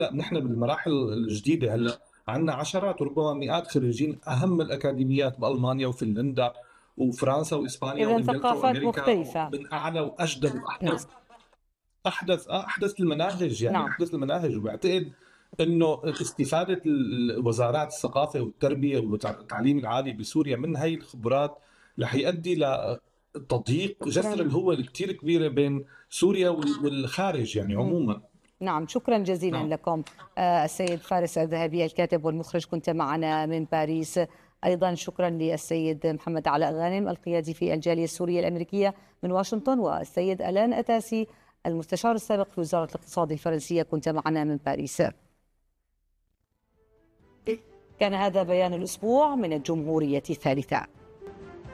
لا، نحن بالمراحل الجديدة هلا عندنا عشرات وربما مئات خريجين أهم الأكاديميات بألمانيا وفنلندا وفرنسا وإسبانيا إذا وإنجلترا ثقافات وأمريكا، مختلفة. من أعلى وأجدد نعم. وأحدث أحدث المناهج، يعني نعم. أحدث المناهج. وبعتقد انه استفاده وزارات الثقافه والتربيه والتعليم العالي بسوريا من هي الخبرات رح يؤدي لتضييق جسر شكرا. الهوة الكتير كبيره بين سوريا والخارج يعني مهم. عموما. نعم، شكرا جزيلا نعم. لكم. السيد فارس الذهبي الكاتب والمخرج، كنت معنا من باريس. أيضا شكرا للسيد محمد علاء غانم القيادي في الجالية السورية الأمريكية من واشنطن، والسيد ألان أتاسي المستشار السابق في وزارة الاقتصاد الفرنسية، كنت معنا من باريس. كان هذا بيان الأسبوع من الجمهورية الثالثة.